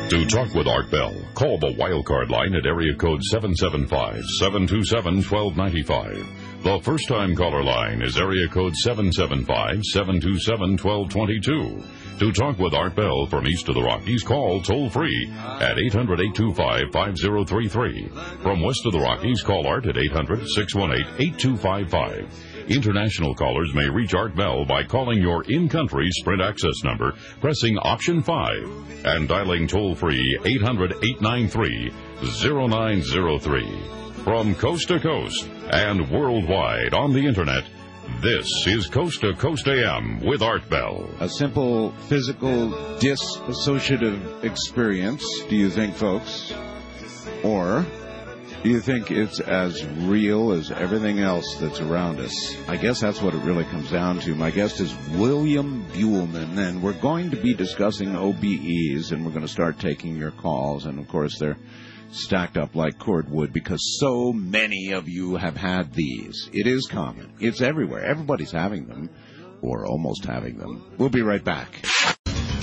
To talk with Art Bell, call the wildcard line at area code 775-727-1295. The first-time caller line is area code 775-727-1222. To talk with Art Bell from east of the Rockies, call toll-free at 800-825-5033. From west of the Rockies, call Art at 800-618-8255. International callers may reach Art Bell by calling your in-country Sprint access number, pressing option 5, and dialing toll-free 800-893-0903. From coast to coast and worldwide on the Internet, this is Coast to Coast AM with Art Bell. A simple physical dissociative experience, do you think, folks? Or do you think it's as real as everything else that's around us? I guess that's what it really comes down to. My guest is William Buhlman, and we're going to be discussing OBEs, and we're going to start taking your calls. And, of course, they're stacked up like cordwood because so many of you have had these. It is common. It's everywhere. Everybody's having them, or almost having them. We'll be right back.